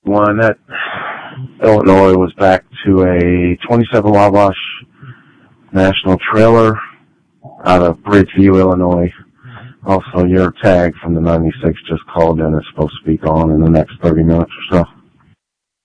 one. That Illinois was back to a 27 Wabash National trailer out of Bridgeview, Illinois. Also, your tag from the 96 just called in. It's supposed to be gone in the next 30 minutes or so.